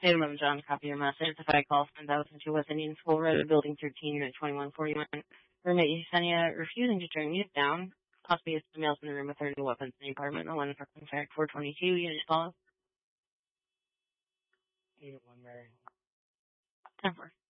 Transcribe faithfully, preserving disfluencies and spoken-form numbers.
Hey, eleven John, copy your message. If I call from one thousand two West Indian School Road, Building thirteen, Unit twenty-one forty-one. Roommate Yesenia refusing to turn music down. Possibly some males in the room with thirty weapons in the apartment. eleven for contract four twenty-two, Unit twelve. Unit one, Mary. ten four.